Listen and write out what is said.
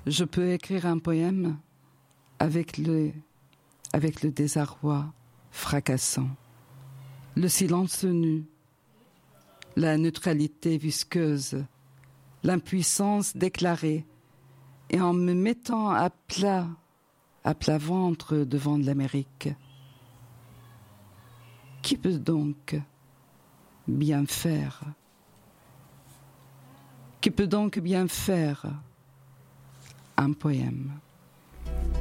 Je peux écrire un poème avec le désarroi fracassant, le silence nu, la neutralité visqueuse, l'impuissance déclarée, et en me mettant à plat ventre devant l'Amérique. Qui peut donc bien faire? Qui peut donc bien faire un poème?